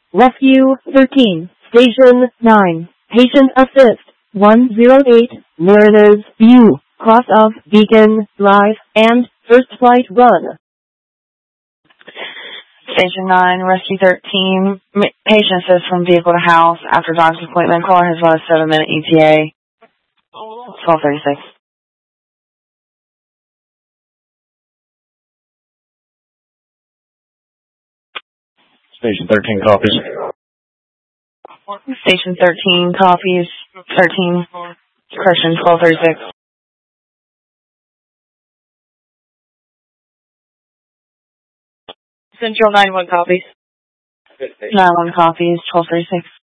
Rescue 13, Station 9, Patient Assist 108, Mariners View, cross of Beacon Drive, and First Flight Run. Station 9, Rescue 13, patient assist from vehicle to house after doctor's appointment. Caller has run a 7-minute ETA. 12:36. Station 13 copies. Station 13 copies. 13, correction, 12:36. Central 9-1 copies. 9-1 copies, 12:36.